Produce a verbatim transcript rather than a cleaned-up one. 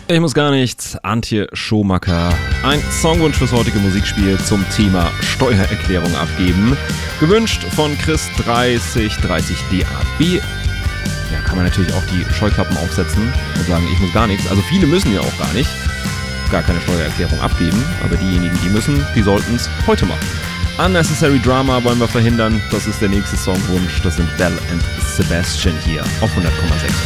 Ich muss gar nichts. Antje Schomacker. Ein Songwunsch fürs heutige Musikspiel zum Thema Steuererklärung abgeben. Gewünscht von Chris dreißig dreißig D A B. Ja, kann man natürlich auch die Scheuklappen aufsetzen und sagen, ich muss gar nichts. Also viele müssen ja auch gar nicht. Gar keine Steuererklärung abgeben. Aber diejenigen, die müssen, die sollten es heute machen. Unnecessary Drama wollen wir verhindern. Das ist der nächste Songwunsch. Das sind Belle and Sebastian hier auf hundert Komma sechs.